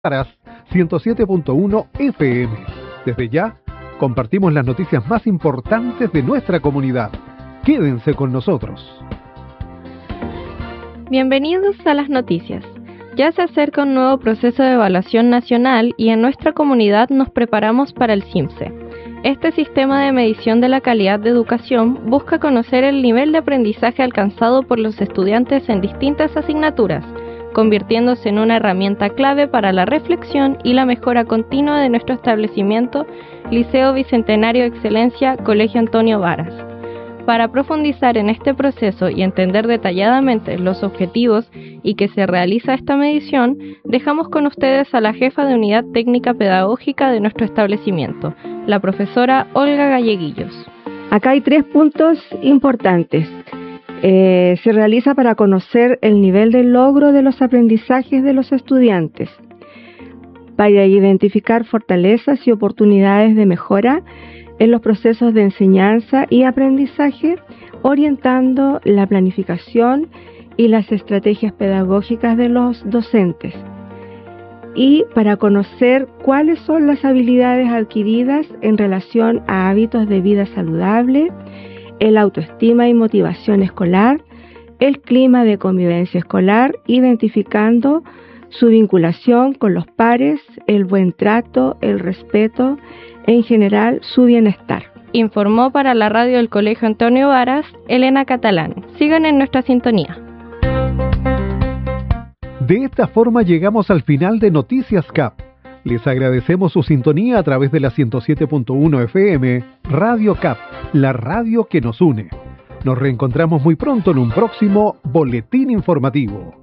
Varas 107.1 FM. Desde ya, compartimos las noticias más importantes de nuestra comunidad. Quédense con nosotros. Bienvenidos a las noticias. Ya se acerca un nuevo proceso de evaluación nacional y en nuestra comunidad nos preparamos para el CIMSE. Este sistema de medición de la calidad de educación busca conocer el nivel de aprendizaje alcanzado por los estudiantes en distintas asignaturas, convirtiéndose en una herramienta clave para la reflexión y la mejora continua de nuestro establecimiento, Liceo Bicentenario de Excelencia, Colegio Antonio Varas. Para profundizar en este proceso y entender detalladamente los objetivos y que se realiza esta medición, dejamos con ustedes a la jefa de Unidad Técnica Pedagógica de nuestro establecimiento, la profesora Olga Galleguillos. Acá hay 3 puntos importantes. Se realiza para conocer el nivel de logro de los aprendizajes de los estudiantes, para identificar fortalezas y oportunidades de mejora en los procesos de enseñanza y aprendizaje, orientando la planificación y las estrategias pedagógicas de los docentes, y para conocer cuáles son las habilidades adquiridas en relación a hábitos de vida saludable, el autoestima y motivación escolar, el clima de convivencia escolar, identificando su vinculación con los pares, el buen trato, el respeto, en general su bienestar. Informó para la radio del Colegio Antonio Varas, Elena Catalán. Sigan en nuestra sintonía. De esta forma llegamos al final de Noticias CAP. Les agradecemos su sintonía a través de la 107.1 FM, Radio CAP, la radio que nos une. Nos reencontramos muy pronto en un próximo boletín informativo.